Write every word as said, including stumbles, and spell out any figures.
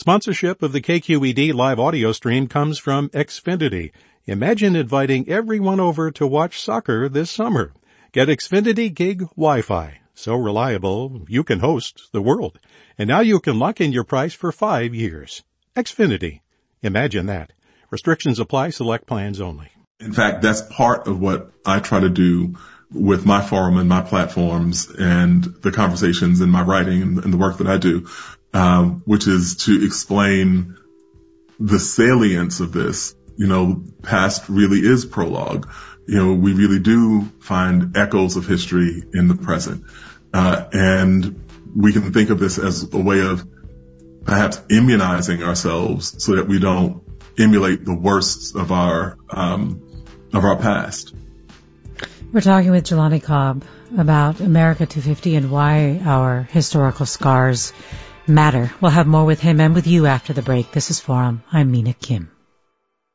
Sponsorship of the K Q E D live audio stream comes from Xfinity. Imagine inviting everyone over to watch soccer this summer. Get Xfinity Gig Wi-Fi. So reliable, you can host the world. And now you can lock in your price for five years. Xfinity. Imagine that. Restrictions apply. Select plans only. In fact, that's part of what I try to do with my forum and my platforms and the conversations and my writing and, and the work that I do, um, which is to explain the salience of this. You know, past really is prologue. You know, we really do find echoes of history in the present. Uh, and we can think of this as a way of perhaps immunizing ourselves so that we don't emulate the worst of our, um, of our past. We're talking with Jelani Cobb about America two fifty and why our historical scars matter. We'll have more with him and with you after the break. This is Forum. I'm Mina Kim.